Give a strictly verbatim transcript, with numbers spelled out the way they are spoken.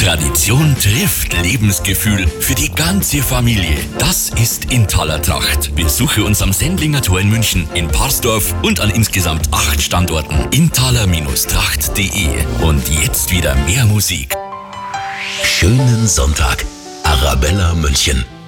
Tradition trifft Lebensgefühl für die ganze Familie. Das ist Intaler Tracht. Besuche uns am Sendlinger Tor in München, in Parsdorf und an insgesamt acht Standorten. intaler Tracht punkt de. Und jetzt wieder mehr Musik. Schönen Sonntag, Arabella München.